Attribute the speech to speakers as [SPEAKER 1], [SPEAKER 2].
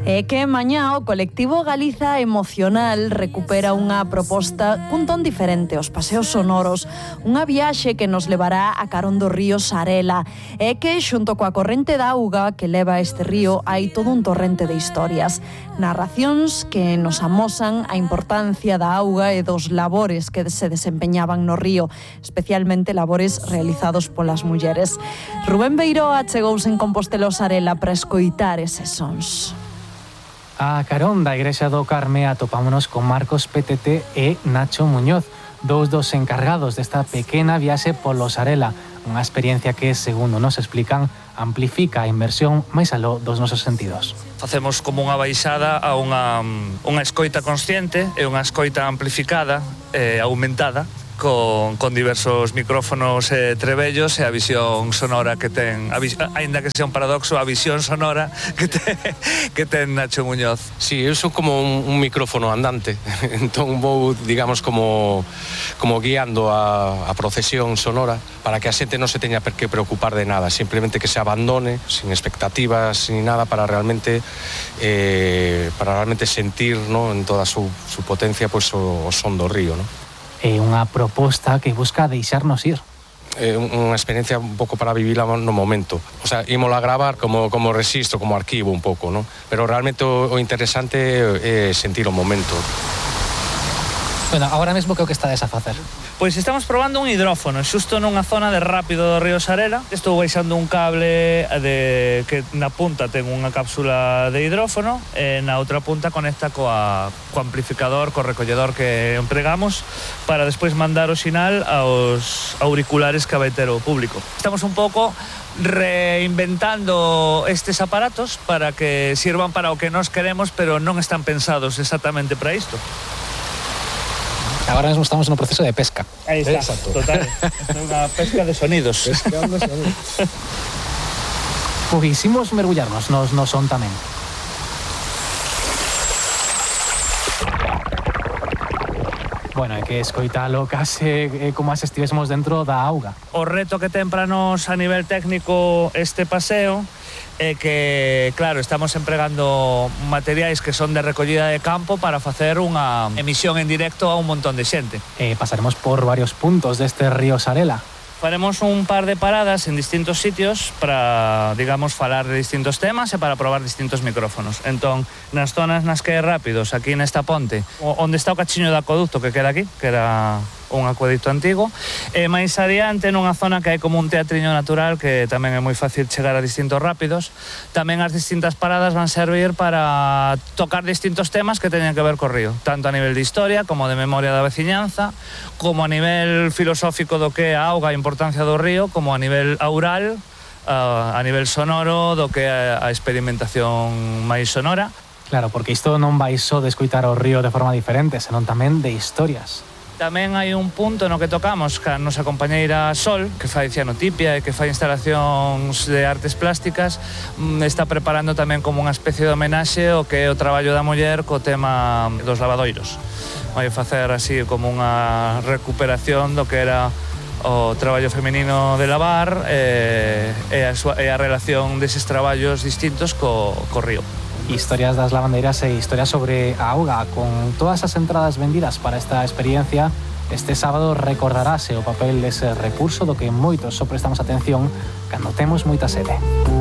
[SPEAKER 1] É que mañá o colectivo Galiza Emocional recupera unha proposta cun ton diferente, os paseos sonoros, unha viaxe que nos levará a carón do río Sarela. É que xunto coa corrente da auga que leva a este río hai todo un torrente de historias, narracións que nos amosan a importancia da auga e dos labores que se desempeñaban no río, especialmente labores realizados polas mulleres. Rubén Beiroa chegouse en Compostela Sarela para escoitar eses sons.
[SPEAKER 2] A carón da Igrexa do Carme atopámonos con Marcos PTT e Nacho Muñoz, dous dos encargados desta pequena viaxe polo Sarela, unha experiencia que, segundo nos explican, amplifica a inmersión máis aló dos nosos sentidos.
[SPEAKER 3] Facemos como unha baixada a unha escoita consciente e unha escoita amplificada e aumentada con diversos micrófonos e trebellos e a visión sonora que ten, aínda que sea un paradoxo, a visión sonora que ten Nacho Muñoz.
[SPEAKER 4] Sí, eu sou como un micrófono andante, entón vou, digamos, como guiando a procesión sonora para que a xente non se teña que preocupar de nada, simplemente que se abandone, sin expectativas, sin nada, para realmente sentir, ¿no?, en toda su potencia, pues, o son do río, ¿no?
[SPEAKER 2] É unha proposta que busca deixarnos ir.
[SPEAKER 4] É unha experiencia un pouco para vivila no momento. O sea, ímola a gravar como registro, como arquivo un pouco, ¿no? Pero realmente o interesante é sentir o momento.
[SPEAKER 2] Bueno, agora mesmo que o que estades a facer?
[SPEAKER 3] Pois estamos probando un hidrófono xusto nunha zona de rápido do río Sarela. Estou baixando un cable que na punta ten unha cápsula de hidrófono e na outra punta conecta co amplificador, co recolledor que empregamos para despois mandar o sinal aos auriculares que vai ter o público. Estamos un pouco reinventando estes aparatos para que sirvan para o que nós queremos, pero non están pensados exactamente para isto.
[SPEAKER 2] Agora mesmo estamos no proceso de pesca.
[SPEAKER 3] Aí está,
[SPEAKER 4] exacto.
[SPEAKER 3] Total. É unha pesca de sonidos.
[SPEAKER 4] Pescando sonidos.
[SPEAKER 2] Poguísimos mergullarnos no son tamén. Bueno, hai que escoitalo case como as estivésemos dentro da auga.
[SPEAKER 3] O reto que ten para nós a nivel técnico este paseo é que, claro, estamos empregando materiais que son de recollida de campo para facer unha emisión en directo a un montón de xente.
[SPEAKER 2] Pasaremos por varios puntos deste río Sarela.
[SPEAKER 3] Faremos un par de paradas en distintos sitios para, digamos, falar de distintos temas e para probar distintos micrófonos. Entón, nas zonas nas que é rápidos, aquí nesta ponte, onde está o cachiño do acueducto que queda aquí, que era un acueducto antigo, e máis adiante nunha zona que hai como un teatriño natural que tamén é moi fácil chegar a distintos rápidos. Tamén as distintas paradas van servir para tocar distintos temas que teñen que ver co río, tanto a nivel de historia como de memoria da veciñanza, como a nivel filosófico do que é a auga, a importancia do río, como a nivel aural, a nivel sonoro do que é a experimentación máis sonora.
[SPEAKER 2] Claro, porque isto non vai só de escoitar o río de forma diferente, senón tamén de historias.
[SPEAKER 3] Tamén hai un punto no que tocamos ca nosa compañeira Sol, que fai cianotipia e que fai instalacións de artes plásticas, está preparando tamén como unha especie de homenaxe o que é o traballo da muller co tema dos lavadoiros. Vai facer así como unha recuperación do que era o traballo feminino de lavar e a relación deses traballos distintos co río.
[SPEAKER 2] Historias das lavandeiras e historias sobre a auga. Con todas as entradas vendidas para esta experiencia, este sábado recordarase o papel dese recurso do que moitos só prestamos atención cando temos moita sede.